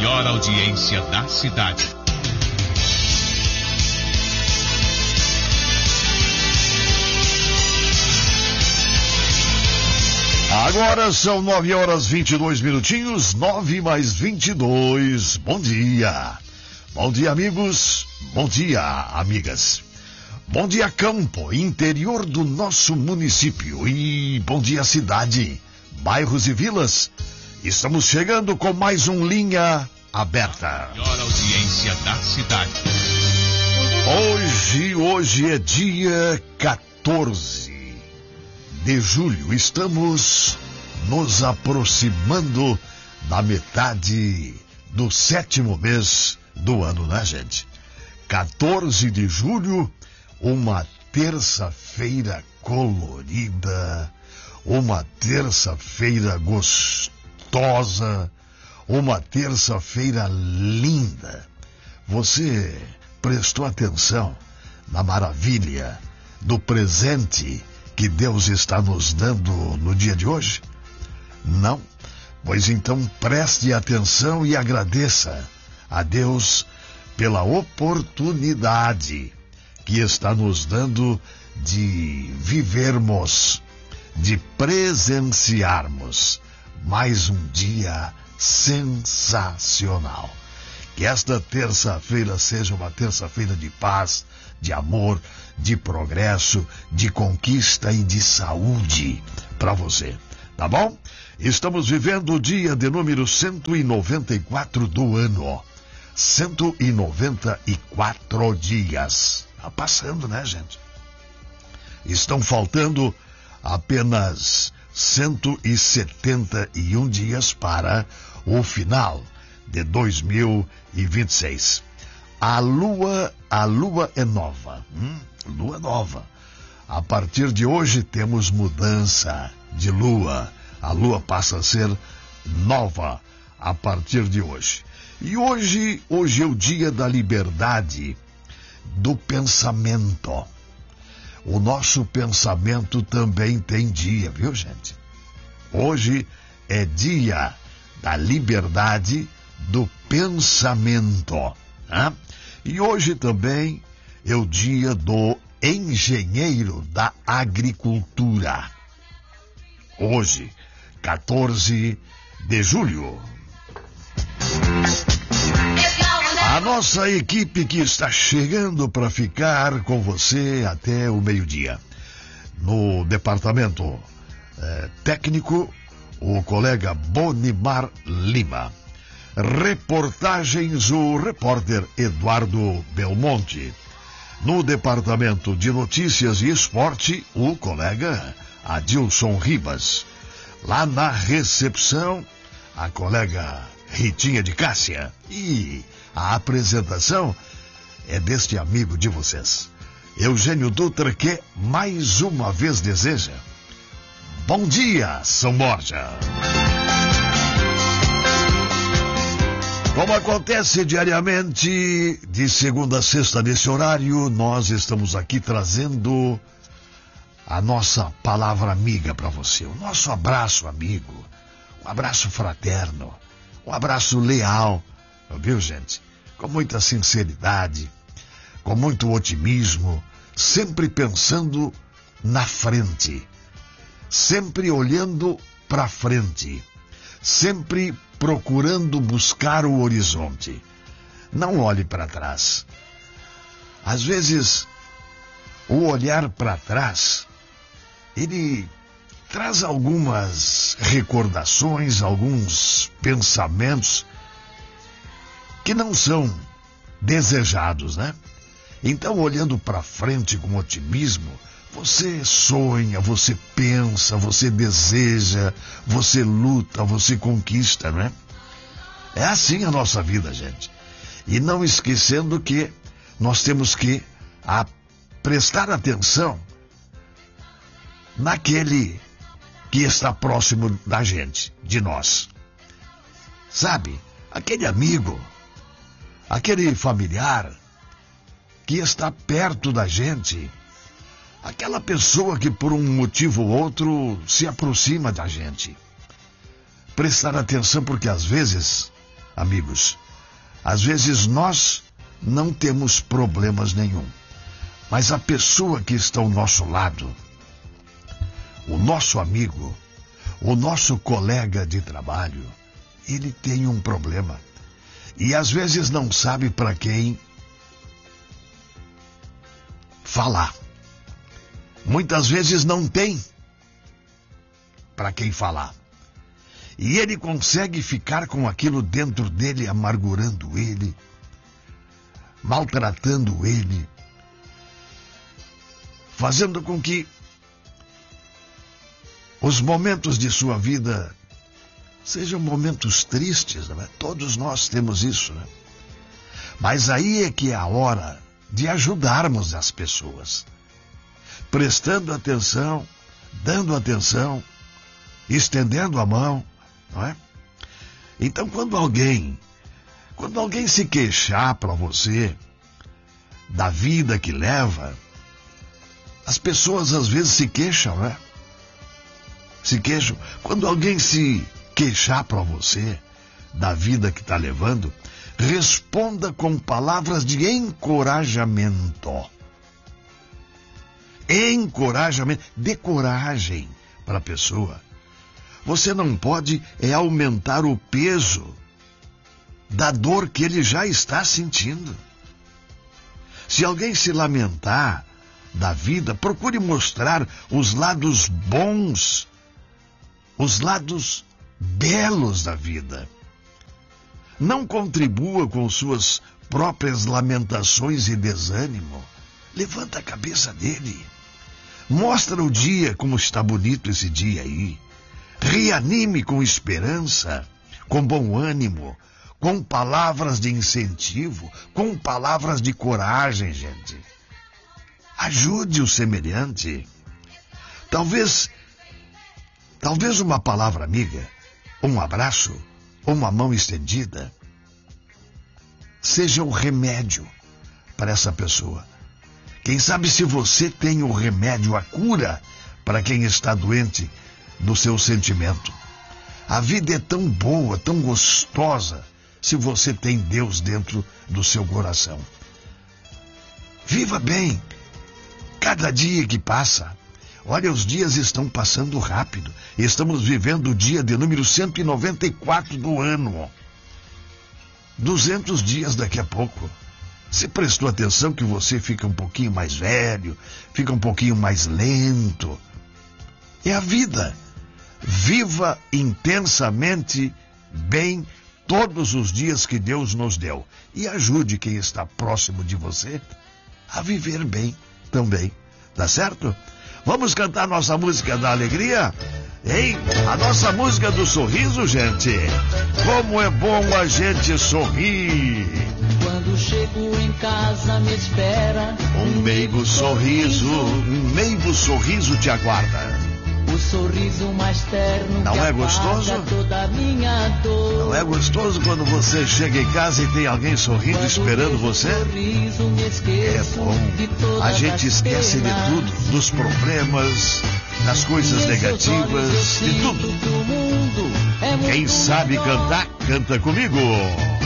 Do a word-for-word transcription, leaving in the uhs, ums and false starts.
maior audiência da cidade. Agora são nove horas e vinte e dois minutinhos, nove mais vinte e dois. Bom dia. Bom dia, amigos. Bom dia, amigas. Bom dia, campo, interior do nosso município. E bom dia, cidade, bairros e vilas. Estamos chegando com mais um Linha Aberta. Maior audiência da cidade. Hoje, hoje é dia quatorze de julho. Estamos nos aproximando da metade do sétimo mês do ano, né, gente? quatorze de julho, uma terça-feira colorida, uma terça-feira gostosa, uma terça-feira linda. Você prestou atenção na maravilha do presente que Deus está nos dando no dia de hoje? Não? Pois então preste atenção e agradeça a Deus pela oportunidade que está nos dando de vivermos, de presenciarmos mais um dia sensacional. Que esta terça-feira seja uma terça-feira de paz, de amor, de progresso, de conquista e de saúde para você, tá bom? Estamos vivendo o dia de número cento e noventa e quatro do ano. cento e noventa e quatro dias. Tá passando, né, gente? Estão faltando apenas cento e setenta e um dias para o final de dois mil e vinte e seis. A lua, a lua é nova. Hum, lua nova. A partir de hoje temos mudança de lua. A lua passa a ser nova a partir de hoje. E hoje, hoje é o dia da liberdade do pensamento. O nosso pensamento também tem dia, viu, gente? Hoje é dia da liberdade do pensamento, né? E hoje também é o dia do engenheiro da agricultura. Hoje, quatorze de julho. A nossa equipe que está chegando para ficar com você até o meio-dia. No departamento eh, técnico, o colega Bonimar Lima. Reportagens, o repórter Eduardo Belmonte. No departamento de notícias e esporte, o colega Adilson Ribas. Lá na recepção, a colega Ritinha de Cássia. E a apresentação é deste amigo de vocês, Eugênio Dutra, que mais uma vez deseja bom dia, São Borja. Como acontece diariamente, de segunda a sexta nesse horário, nós estamos aqui trazendo a nossa palavra amiga para você, o nosso abraço amigo, um abraço fraterno, um abraço leal, viu, gente? Com muita sinceridade, com muito otimismo, sempre pensando na frente, sempre olhando para frente, sempre procurando buscar o horizonte. Não olhe para trás. Às vezes, o olhar para trás, ele traz algumas recordações, alguns pensamentos que não são desejados, né? Então, olhando para frente com otimismo, você sonha, você pensa, você deseja, você luta, você conquista, não é? É assim a nossa vida, gente. E não esquecendo que nós temos que a, prestar atenção naquele que está próximo da gente, de nós. Sabe, aquele amigo, aquele familiar que está perto da gente, aquela pessoa que por um motivo ou outro se aproxima da gente. Prestar atenção, porque às vezes Amigos, às vezes nós não temos problemas nenhum, mas a pessoa que está ao nosso lado, o nosso amigo, o nosso colega de trabalho, ele tem um problema. E às vezes não sabe para quem falar. Muitas vezes não tem para quem falar. E ele consegue ficar com aquilo dentro dele, amargurando ele, maltratando ele, fazendo com que os momentos de sua vida sejam momentos tristes, não é? Todos nós temos isso, né? Mas aí é que é a hora de ajudarmos as pessoas, prestando atenção, dando atenção, estendendo a mão, não é? Então, quando alguém, quando alguém se queixar para você da vida que leva, as pessoas às vezes se queixam, né? Se queixam. Quando alguém se queixar para você da vida que está levando, responda com palavras de encorajamento. Encorajamento, dê coragem para a pessoa. Você não pode é aumentar o peso da dor que ele já está sentindo. Se alguém se lamentar da vida, procure mostrar os lados bons, os lados belos da vida. Não contribua com suas próprias lamentações e desânimo. Levanta a cabeça dele. Mostra o dia, como está bonito esse dia aí. Reanime com esperança, com bom ânimo, com palavras de incentivo, com palavras de coragem, gente. Ajude o semelhante. Talvez, talvez uma palavra amiga, um abraço, uma mão estendida, seja o remédio para essa pessoa. Quem sabe se você tem o remédio, a cura para quem está doente no seu sentimento. A vida é tão boa, tão gostosa, se você tem Deus dentro do seu coração. Viva bem cada dia que passa. Olha, os dias estão passando rápido. Estamos vivendo o dia de número cento e noventa e quatro do ano. duzentos dias daqui a pouco. Você prestou atenção que você fica um pouquinho mais velho, fica um pouquinho mais lento. É a vida. Viva intensamente bem todos os dias que Deus nos deu. E ajude quem está próximo de você a viver bem também. Tá certo? Vamos cantar nossa música da alegria? Hein? A nossa música do sorriso, gente. Como é bom a gente sorrir. Quando chego em casa me espera Um meigo sorriso, um meigo sorriso te aguarda. o sorriso mais terno. Não que é apaga gostoso? toda a minha dor. Não é gostoso quando você chega em casa e tem alguém sorrindo, Quando esperando vejo você? o sorriso, me É esqueço de bom. todas A gente as esquece de penas. tudo, dos problemas, das coisas Nesses olhos eu negativas, de sinto tudo. que o mundo é muito Quem sabe melhor. cantar, canta comigo.